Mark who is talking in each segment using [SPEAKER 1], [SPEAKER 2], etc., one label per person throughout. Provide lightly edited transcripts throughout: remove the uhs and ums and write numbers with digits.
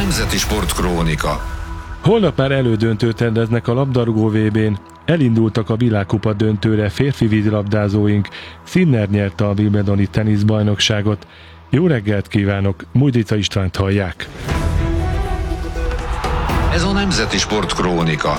[SPEAKER 1] Nemzeti Sportkrónika.
[SPEAKER 2] Holnap már elődöntőt rendeznek a labdarúgó VB-n. Elindultak a világkupa döntőre férfi vízilabdázóink. Sinner nyerte a Wimbledoni teniszbajnokságot. Jó reggelt kívánok, Mújdica Istvánt hallják.
[SPEAKER 1] Ez a Nemzeti Sportkrónika.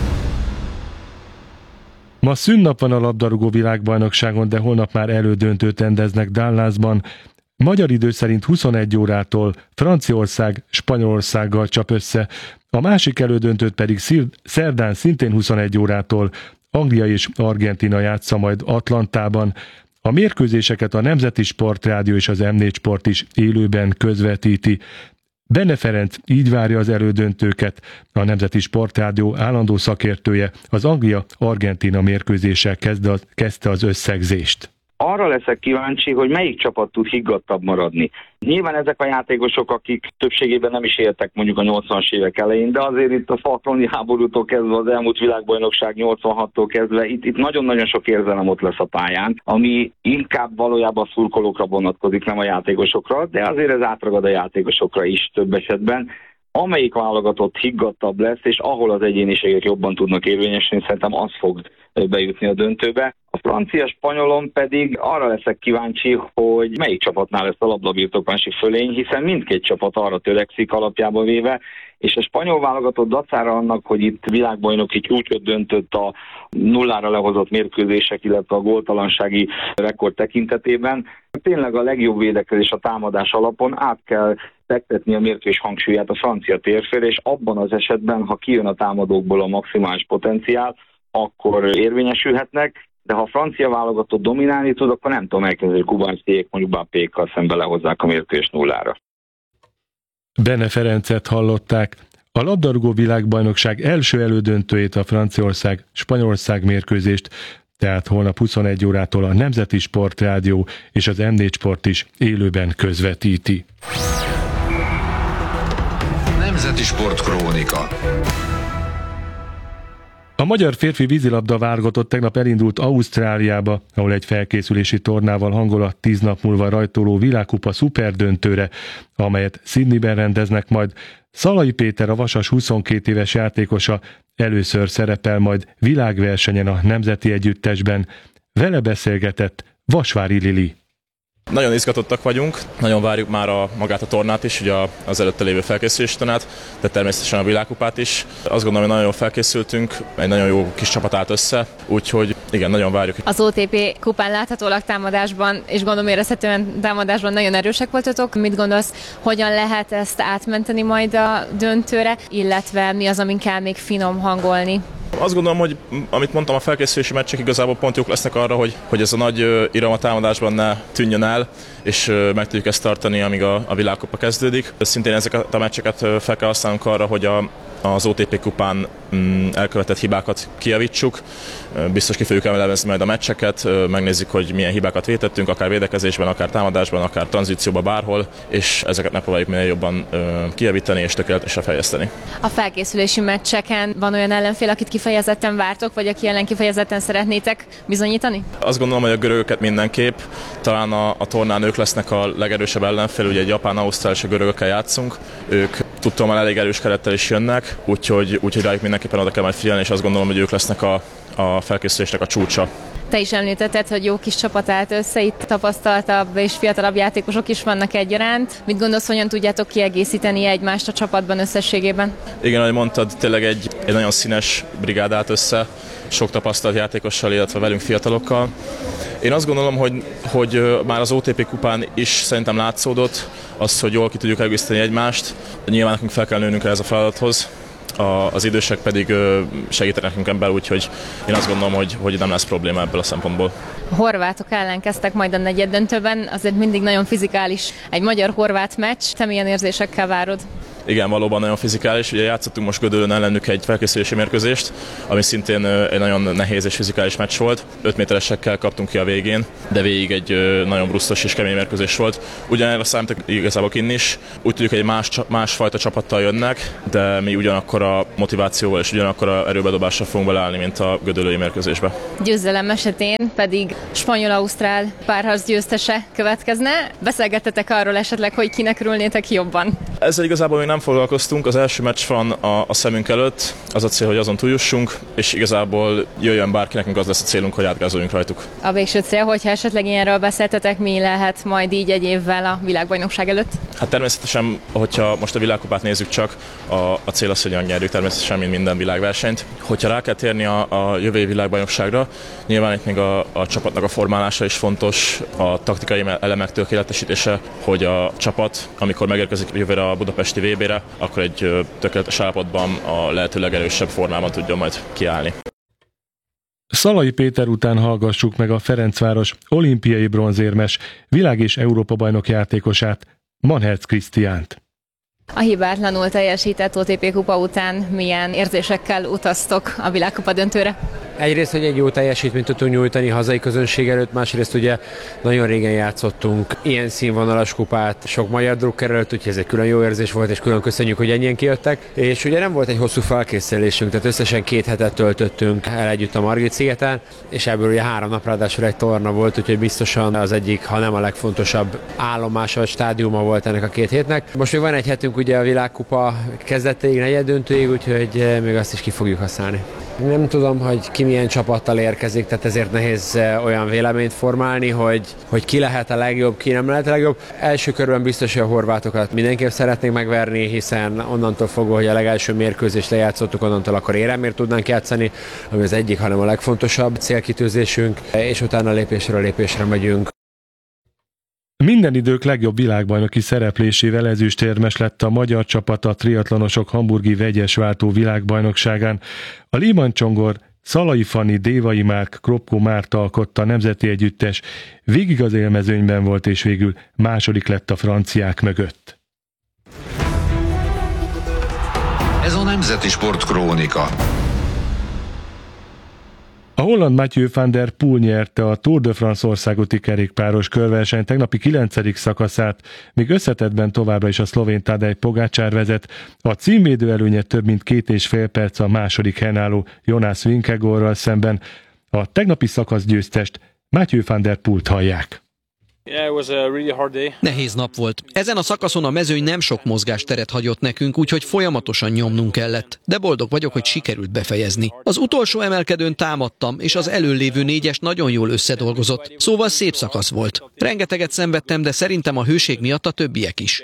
[SPEAKER 2] Ma szünnap van a labdarúgó világbajnokságon, de holnap már elődöntőt rendeznek Dallasban. Magyar idő szerint 21 órától Franciaország Spanyolországgal csap össze, a másik elődöntőt pedig szerdán szintén 21 órától Anglia és Argentína játsza majd Atlantában. A mérkőzéseket a Nemzeti Sportrádió és az M4 Sport is élőben közvetíti. Benne Ferenc így várja az elődöntőket, a Nemzeti Sportrádió állandó szakértője az Anglia-Argentína mérkőzéssel kezdte az összegzést.
[SPEAKER 3] Arra leszek kíváncsi, hogy melyik csapat tud higgadtabb maradni. Nyilván ezek a játékosok, akik többségében nem is éltek mondjuk a 80-as évek elején, de azért itt a falklandi háborútól kezdve, az elmúlt világbajnokság 86-tól kezdve, itt nagyon-nagyon sok érzelem ott lesz a pályán, ami inkább valójában a szurkolókra vonatkozik, nem a játékosokra, de azért ez átragad a játékosokra is több esetben. Amelyik válogatott higgadtabb lesz, és ahol az egyéniségek jobban tudnak érvényesülni, szerintem az fog bejutni a döntőbe. A francia-spanyolon pedig arra leszek kíváncsi, hogy melyik csapatnál lesz a labdabirtoklási fölény, hiszen mindkét csapat arra törekszik alapjába véve, és a spanyol válogatott dacára annak, hogy itt világbajnoki csúcsot döntött a nullára lehozott mérkőzések, illetve a góltalansági rekord tekintetében. Tényleg a legjobb védekezés a támadás alapon, át kell fektetni a mérkőzés hangsúlyát a francia térfélre, és abban az esetben, ha kijön a támadókból a maximális potenciál, akkor érvényesülhetnek, de ha a francia válogatott dominálni tud, akkor nem tudom elképzelni, hogy kubánszék mondjuk Mbappékkal szembe lehozzák a mérkőzést nullára.
[SPEAKER 2] Benne Ferencet hallották. A labdarúgó világbajnokság első elődöntőjét, a Franciaország-Spanyolország mérkőzést, tehát holnap 21 órától a Nemzeti Sportrádió és az M4 Sport is élőben közvetíti.
[SPEAKER 1] Nemzeti Sportkrónika.
[SPEAKER 2] A magyar férfi vízilabda válogatott tegnap elindult Ausztráliába, ahol egy felkészülési tornával hangolat 10 nap múlva rajtoló világkupa szuperdöntőre, amelyet Sydneyben rendeznek majd. Szalai Péter, a Vasas 22 éves játékosa először szerepel majd világversenyen a nemzeti együttesben. Vele beszélgetett Vasvári Lili.
[SPEAKER 4] Nagyon izgatottak vagyunk, nagyon várjuk már magát a tornát is, ugye az előtte lévő felkészülési tornát, de természetesen a világkupát is. Azt gondolom, hogy nagyon jól felkészültünk, egy nagyon jó kis csapat állt össze, úgyhogy igen, nagyon várjuk.
[SPEAKER 5] Az OTP kupán láthatólag támadásban, és gondolom érezhetően támadásban nagyon erősek voltatok. Mit gondolsz, hogyan lehet ezt átmenteni majd a döntőre, illetve mi az, amin kell még finom hangolni?
[SPEAKER 4] Azt gondolom, hogy amit mondtam, a felkészülési meccsek igazából pont jók lesznek arra, hogy ez a nagy iram a támadásban ne tűnjön el, és meg tudjuk ezt tartani, amíg a világkupa kezdődik. Szintén ezeket a meccseket fel kell használnunk arra, hogy az OTP kupán elkövetett hibákat kijavítsuk. Biztos ki fogjuk elemezni majd a meccseket, megnézzük, hogy milyen hibákat vétettünk, akár védekezésben, akár támadásban, akár tranzícióban, bárhol, és ezeket megpróbáljuk minél jobban kijavítani és tökéletesre fejleszteni.
[SPEAKER 5] A felkészülési meccseken van olyan ellenfél, akit kifejezetten vártok, vagy aki ellen kifejezetten szeretnétek bizonyítani?
[SPEAKER 4] Azt gondolom, hogy a görögöket mindenképp, talán a tornán ők lesznek a legerősebb ellenfél, ugye egy japán, ausztrál és a görögökkel játszunk. Ők tudtam, hogy elég erős kerettel is jönnek, úgyhogy rájuk mindenképpen oda kell majd figyelni, és azt gondolom, hogy ők lesznek a felkészülésnek a csúcsa.
[SPEAKER 5] Te is említetted, hogy jó kis csapat állt össze, itt tapasztaltabb és fiatalabb játékosok is vannak egyaránt. Mit gondolsz, hogyan tudjátok kiegészíteni egymást a csapatban összességében? Igen, ahogy mondtad, tényleg egy nagyon színes brigád állt össze, sok tapasztalt játékossal, illetve velünk fiatalokkal. Én azt gondolom, hogy már az OTP kupán is szerintem látszódott az, hogy jól ki tudjuk egészíteni egymást. Nyilván nekünk fel kell nőnünk ez a feladathoz, az idősek pedig segítenek nekünk ebben, úgyhogy én azt gondolom, hogy nem lesz probléma ebből a szempontból. A horvátok ellen kezdtek majd a negyeddöntőben, azért mindig nagyon fizikális egy magyar-horvát meccs. Te milyen érzésekkel várod? Igen, valóban nagyon fizikális. Ugye játszottunk most Gödöllőn ellenük egy felkészülési mérkőzést, ami szintén egy nagyon nehéz és fizikális meccs volt. 5 méteresekkel kaptunk ki a végén, de végig egy nagyon brusztos és kemény mérkőzés volt. Ugyanerre számítok igazából kinn is. Úgy tudjuk, hogy egy másfajta csapattal jönnek, de mi ugyanakkor a motivációval és ugyanakkor a erőbedobással fogunk beleállni, mint a gödöllői mérkőzésbe. Győzelem esetén pedig spanyol-ausztrál párharc győztese következne. Beszélgettetek arról esetleg, hogy kinek örülnétek jobban?
[SPEAKER 4] Ezzel igazából még nem foglalkoztunk, az első meccs van a szemünk előtt, az a cél, hogy azon túljussunk, és igazából jöjjön bárki, nekünk az lesz a célunk, hogy átgázoljunk rajtuk. A végső cél, hogyha esetleg ilyenről beszéltetek, mi lehet majd így egy évvel a világbajnokság előtt? Hát természetesen, hogyha most a világkupát nézzük csak, a cél az, hogy nyerjük természetesen, mint minden világversenyt. Hogyha rá kell térni a jövő év világbajnokságra, nyilván itt még a csapatnak a formálása is fontos, a taktikai elemek tökéletesítése, hogy a csapat, amikor megérkezik jövőre a budapesti VB-re, akkor egy tökéletes állapotban a lehető legerősebb formában tudjon majd kiállni.
[SPEAKER 2] Szalai Péter után hallgassuk meg a Ferencváros olimpiai bronzérmes, világ- és Európa-bajnok játékosát, Manherz Krisztiánt.
[SPEAKER 5] A hibátlanul teljesített OTP kupa után milyen érzésekkel utaztok a világkupa döntőre?
[SPEAKER 6] Egyrészt, hogy egy jó teljesítményt tudtunk nyújtani hazai közönség előtt, másrészt ugye nagyon régen játszottunk ilyen színvonalas kupát, sok magyar drukker előtt, úgyhogy ez egy külön jó érzés volt, és külön köszönjük, hogy ennyien kijöttek. És ugye nem volt egy hosszú felkészülésünk, tehát összesen 2 hetet töltöttünk el együtt a Margit-szigeten, és ebből ugye 3 nap ráadásul egy torna volt, úgyhogy biztosan az egyik, ha nem a legfontosabb állomása vagy stádiuma volt ennek a 2 hétnek. Most még van egy hetünk ugye a világkupa kezdetéig, negyeddöntőig, úgyhogy még azt is ki fogjuk használni. Nem tudom, hogy ki milyen csapattal érkezik, tehát ezért nehéz olyan véleményt formálni, hogy ki lehet a legjobb, ki nem lehet a legjobb. Első körben biztos, hogy a horvátokat mindenképp szeretnénk megverni, hiszen onnantól fogva, hogy a legelső mérkőzést lejátszottuk, onnantól akkor éremért tudnánk játszani, ami az egyik, hanem a legfontosabb célkitűzésünk, és utána lépésről lépésre megyünk.
[SPEAKER 2] Minden idők legjobb világbajnoki szereplésével ezüstérmes lett a magyar csapat a triatlonosok hamburgi vegyes váltó világbajnokságán. A Líman Csongor, Szalai Fanni, Dévai Márk, Kropko Márta alkotta nemzeti együttes, végig az élmezőnyben volt és végül második lett a franciák mögött.
[SPEAKER 1] Ez a Nemzeti Sport Krónika.
[SPEAKER 2] A holland Mathieu van der Poel nyerte a Tour de France országúti kerékpáros körverseny tegnapi 9. szakaszát, míg összetettben továbbra is a szlovén Tadej Pogačar vezet. A címvédő előnye több mint 2,5 perc a második helyen álló Jonas Vingegaardral szemben. A tegnapi szakasz győztest, Mathieu van der Poelt hallják.
[SPEAKER 7] Nehéz nap volt. Ezen a szakaszon a mezőny nem sok mozgásteret hagyott nekünk, úgyhogy folyamatosan nyomnunk kellett. De boldog vagyok, hogy sikerült befejezni. Az utolsó emelkedőn támadtam, és az előlévő 4-es nagyon jól összedolgozott. Szóval szép szakasz volt. Rengeteget szenvedtem, de szerintem a hőség miatt a többiek is.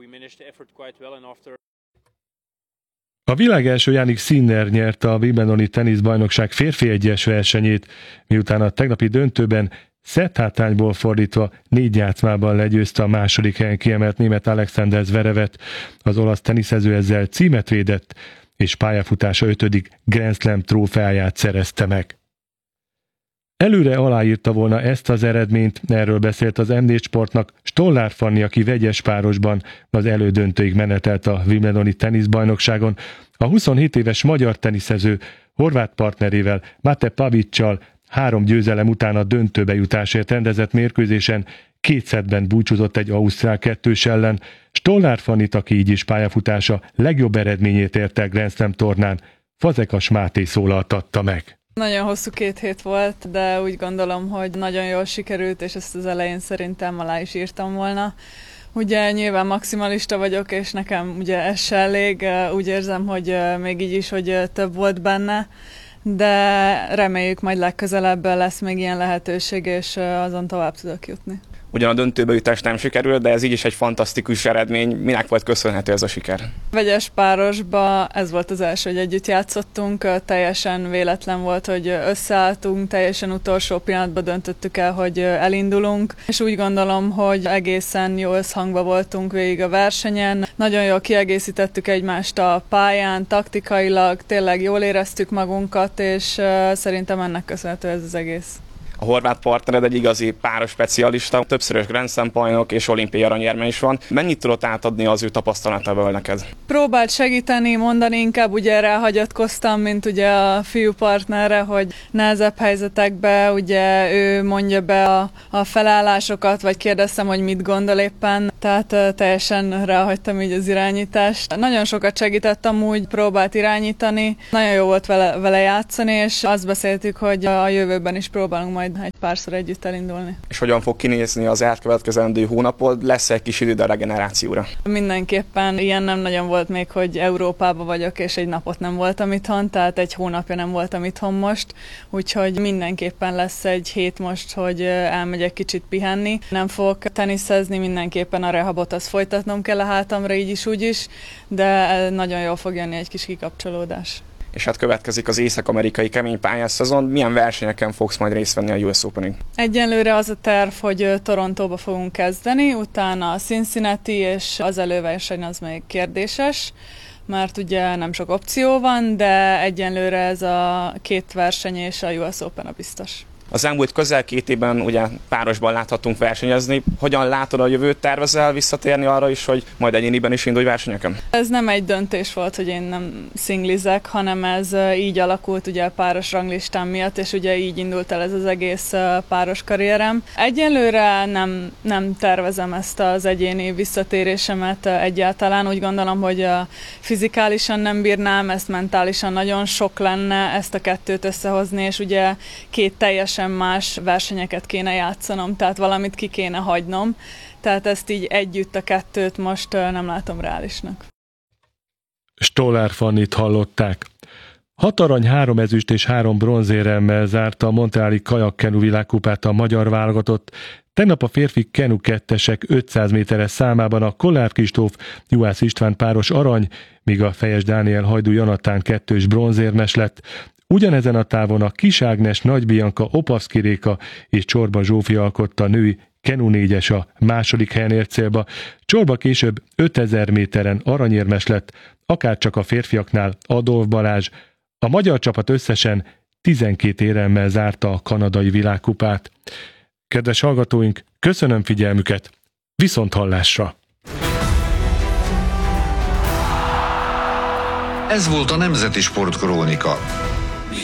[SPEAKER 2] A világ első Jannik Sinner nyerte a Wimbledoni teniszbajnokság férfi egyes versenyét, miután a tegnapi döntőben szetthátrányból fordítva 4 játszmában legyőzte a második helyen kiemelt német Alexander Zverevet. Az olasz teniszező ezzel címet védett, és pályafutása 5. Grand Slam trófeáját szerezte meg. Előre aláírta volna ezt az eredményt, erről beszélt az MD Sportnak Stollár Fanni, aki vegyes párosban az elődöntőig menetelt a Wimbledoni teniszbajnokságon. A 27 éves magyar teniszező horvát partnerével, Mate Pavićsal 3 győzelem után a döntőbe jutásért rendezett mérkőzésen 2 szettben búcsúzott egy ausztrál 2-s ellen. Stollár Fannit, aki így is pályafutása legjobb eredményét érte a Grand Slam tornán, Fazekas Máté szólaltatta meg.
[SPEAKER 8] Nagyon hosszú 2 hét volt, de úgy gondolom, hogy nagyon jól sikerült, és ezt az elején szerintem alá is írtam volna. Ugye nyilván maximalista vagyok, és nekem ugye ez se elég, úgy érzem, hogy még így is, hogy több volt benne, de reméljük majd legközelebb lesz még ilyen lehetőség, és azon tovább tudok jutni.
[SPEAKER 9] Ugyan a döntőbe jutás nem sikerült, de ez így is egy fantasztikus eredmény. Minek volt köszönhető ez a siker?
[SPEAKER 8] Vegyes párosba ez volt az első, hogy együtt játszottunk, teljesen véletlen volt, hogy összeálltunk, teljesen utolsó pillanatban döntöttük el, hogy elindulunk, és úgy gondolom, hogy egészen jó összhangban voltunk végig a versenyen. Nagyon jól kiegészítettük egymást a pályán, taktikailag, tényleg jól éreztük magunkat, és szerintem ennek köszönhető ez az egész.
[SPEAKER 9] A horvát partnered egy igazi páros specialista, többszörös Grand Slam bajnok és olimpiai aranyérme is van. Mennyit tudott átadni az ő tapasztalatából neked?
[SPEAKER 8] Próbált segíteni, mondani, inkább ugye erre hagyatkoztam, mint ugye a fiú partnerre, hogy nehezebb helyzetekben ugye ő mondja be a felállásokat, vagy kérdeztem, hogy mit gondol éppen, tehát teljesen ráhagytam így az irányítást. Nagyon sokat segítettem, úgy próbált irányítani, nagyon jó volt vele játszani, és azt beszéltük, hogy a jövőben is próbálunk majd majd egy párszor együtt elindulni.
[SPEAKER 9] És hogyan fog kinézni az elkövetkezendő hónapod? Lesz egy kis idő a regenerációra?
[SPEAKER 8] Mindenképpen ilyen nem nagyon volt még, hogy Európában vagyok, és egy napot nem voltam itthon, tehát egy hónapja nem voltam itthon most, úgyhogy mindenképpen lesz egy hét most, hogy elmegyek kicsit pihenni. Nem fogok teniszezni, mindenképpen a rehabot azt folytatnom kell a hátamra, így is, úgy is, de nagyon jól fog jönni egy kis kikapcsolódás.
[SPEAKER 9] És hát következik az észak-amerikai kemény pályás szezon. Milyen versenyeken fogsz majd részt venni a US Openig?
[SPEAKER 8] Egyenlőre az a terv, hogy Torontóba fogunk kezdeni, utána a Cincinnati, és az előverseny az még kérdéses, mert ugye nem sok opció van, de egyenlőre ez a két verseny és a US Open a biztos.
[SPEAKER 9] Az elmúlt közel 2 évben ugye párosban láthatunk versenyezni. Hogyan látod a jövőt, tervezel visszatérni arra is, hogy majd egyéniben is indulj versenyeken?
[SPEAKER 8] Ez nem egy döntés volt, hogy én nem szinglizek, hanem ez így alakult ugye a páros ranglistám miatt, és ugye így indult el ez az egész páros karrierem. Egyelőre nem tervezem ezt az egyéni visszatérésemet egyáltalán. Úgy gondolom, hogy fizikálisan nem bírnám, ezt mentálisan nagyon sok lenne ezt a kettőt összehozni, és ugye 2 teljesen más versenyeket kéne játszanom, tehát valamit ki kéne hagynom, tehát ezt így együtt a kettőt most nem látom reálisnak.
[SPEAKER 2] Stollár Fannit hallották. 6 arany, 3 ezüst és 3 bronzéremmel zárta a montreali kajakkenu világkupát a magyar válogatott. Tegnap a férfi kenu 2-esek 500 méteres számában a Kollár Kristóf, Juhász István páros arany, míg a Fejes Dániel Hajdú Jonatán 2-ös bronzérmes lett. Ugyanezen a távon a Kis Ágnes, Nagy Bianka, Opavszki Réka és Csorba Zsófia alkotta a női kenu 4-es a második helyen ért célba. Csorba később 5000 méteren aranyérmes lett, akárcsak a férfiaknál Adolf Balázs. A magyar csapat összesen 12 éremmel zárta a kanadai világkupát. Kedves hallgatóink, köszönöm figyelmüket, viszonthallásra!
[SPEAKER 1] Ez volt a Nemzeti Sportkrónika.